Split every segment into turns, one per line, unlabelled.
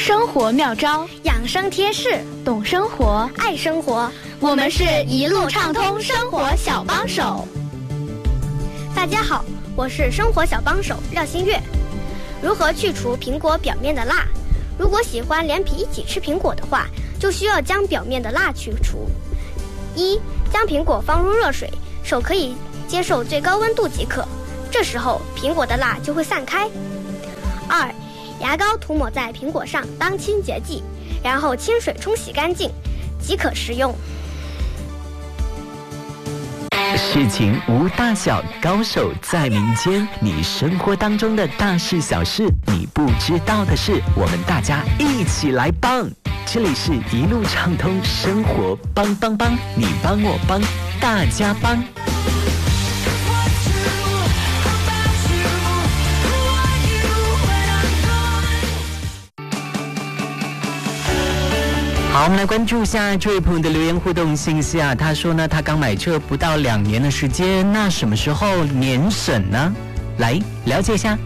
生活妙招，
养生贴士，
懂生活，
爱生活。
我们是一路畅通生活小帮手。
大家好，我是生活小帮手廖新月。如何去除苹果表面的蜡？如果喜欢连皮一起吃苹果的话，就需要将表面的蜡去除。一，将苹果放入热水，手可以接受最高温度即可，这时候苹果的蜡就会散开。二，牙膏涂抹在苹果上当清洁剂，然后清水冲洗干净即可食用。
事情无大小，高手在民间。你生活当中的大事小事，你不知道的事，我们大家一起来帮。这里是一路畅通生活帮帮帮，你帮我帮，大家帮。好，我们来关注一下这位朋友的留言互动信息啊。他说呢，他刚买车不到2年的时间，那什么时候年审呢？来了解一下。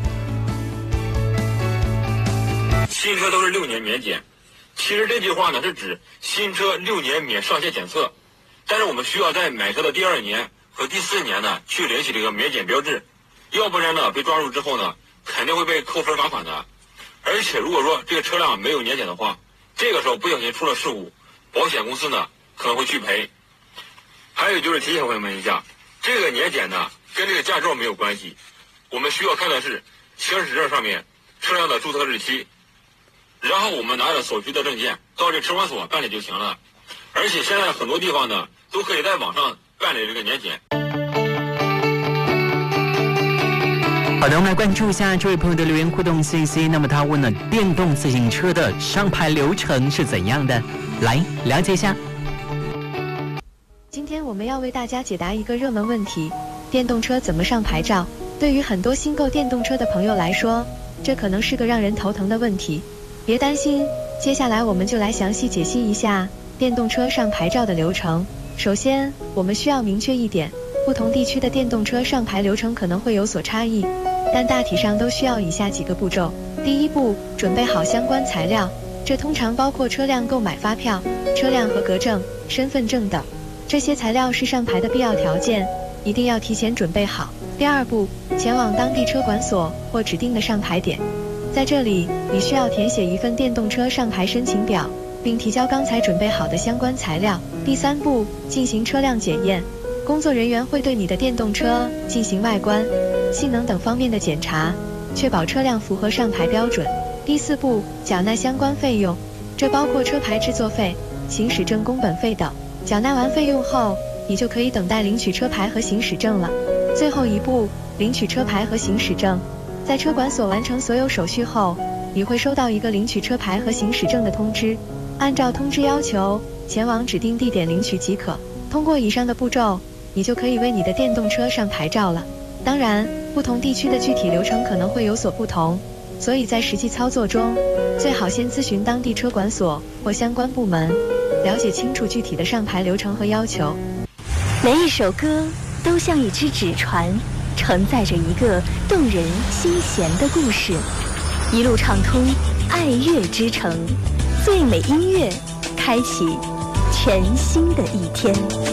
新车都是6年免检，其实这句话呢是指新车6年免上线检测，但是我们需要在买车的第2年和第4年呢去领取这个免检标志，要不然呢被抓住之后呢肯定会被扣分罚款的。而且如果说这个车辆没有年检的话，这个时候不小心出了事故，保险公司呢可能会拒赔。还有就是提醒朋友们一下，这个年检呢跟这个驾照没有关系，我们需要看的是行驶证上面车辆的注册日期，然后我们拿着所需的证件到这车管所办理就行了。而且现在很多地方呢都可以在网上办理这个年检。
好的，我们来关注一下这位朋友的留言互动信息。那么他问了电动自行车的上牌流程是怎样的，来了解一下。
今天我们要为大家解答一个热门问题：电动车怎么上牌照？对于很多新购电动车的朋友来说，这可能是个让人头疼的问题。别担心，接下来我们就来详细解析一下电动车上牌照的流程。首先，我们需要明确一点，不同地区的电动车上牌流程可能会有所差异，但大体上都需要以下几个步骤。第一步，准备好相关材料，这通常包括车辆购买发票、车辆合格证、身份证等。这些材料是上牌的必要条件，一定要提前准备好。第二步，前往当地车管所或指定的上牌点，在这里你需要填写一份电动车上牌申请表，并提交刚才准备好的相关材料。第三步，进行车辆检验，工作人员会对你的电动车进行外观、性能等方面的检查，确保车辆符合上牌标准。第四步，缴纳相关费用，这包括车牌制作费、行驶证工本费等。缴纳完费用后，你就可以等待领取车牌和行驶证了。最后一步，领取车牌和行驶证。在车管所完成所有手续后，你会收到一个领取车牌和行驶证的通知，按照通知要求前往指定地点领取即可。通过以上的步骤，你就可以为你的电动车上牌照了。当然，不同地区的具体流程可能会有所不同，所以在实际操作中，最好先咨询当地车管所或相关部门，了解清楚具体的上牌流程和要求。
每一首歌都像一只纸船，承载着一个动人心弦的故事。一路畅通爱乐之城，最美音乐，开启全新的一天。